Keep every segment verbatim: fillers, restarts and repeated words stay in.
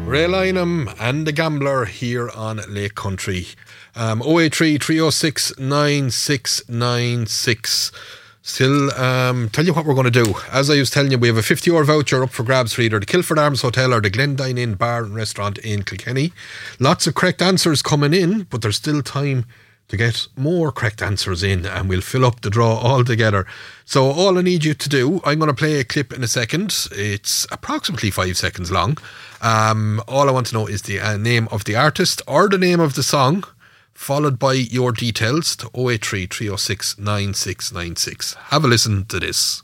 Ray Lynham and the Gambler here on Lake Country. Um, oh eight three, three oh six, nine six nine six. Still, um, tell you what we're going to do. As I was telling you, we have a fifty euro voucher up for grabs for either the Kilford Arms Hotel or the Glendine Inn Bar and Restaurant in Kilkenny. Lots of correct answers coming in, but there's still time to get more correct answers in, and we'll fill up the draw all together. So all I need you to do, I'm going to play a clip in a second. It's approximately five seconds long. Um, all I want to know is the uh, name of the artist or the name of the song, followed by your details to oh eight three, three oh six, nine six nine six. Have a listen to this.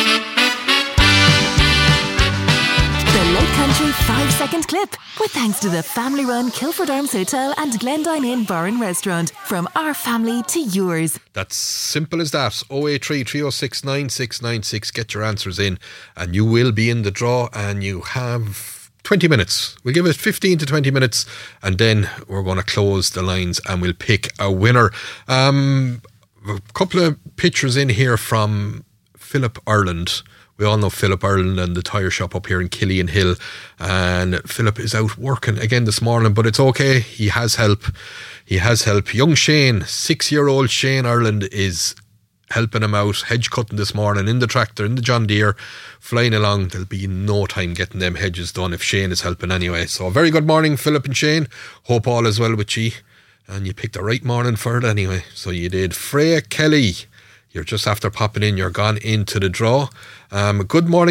The Lake Country five second clip, with thanks to the family-run Kilford Arms Hotel and Glendine Inn Bar and Restaurant. From our family to yours. That's simple as that. oh eight three, three oh six, nine six nine six. Get your answers in and you will be in the draw, and you have twenty minutes. We'll give it fifteen to twenty minutes, and then we're going to close the lines and we'll pick a winner. Um, a couple of pictures in here from Philip Ireland. We all know Philip Ireland and the tyre shop up here in Killian Hill, and Philip is out working again this morning, but it's okay. He has help. He has help. Young Shane, six-year-old Shane Ireland, is helping him out, hedge cutting this morning in the tractor, in the John Deere, flying along. There'll be no time getting them hedges done if Shane is helping anyway. So a very good morning, Philip and Shane. Hope all is well with you, and you picked the right morning for it anyway. So you did. Freya Kelly, you're just after popping in, you're gone into the draw. Um, good morning.